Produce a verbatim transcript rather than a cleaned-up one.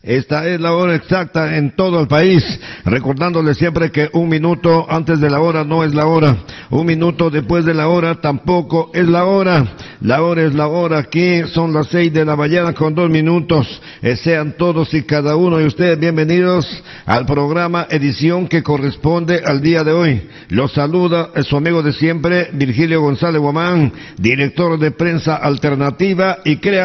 Esta es la hora exacta en todo el país, recordándole siempre que un minuto antes de la hora no es la hora, un minuto después de la hora tampoco es la hora, la hora es la hora. Aquí son las seis de la mañana con dos minutos. Eh, sean todos y cada uno de ustedes bienvenidos al programa edición que corresponde al día de hoy. Los saluda su amigo de siempre, Virgilio González Guamán, director de prensa alternativa y creativa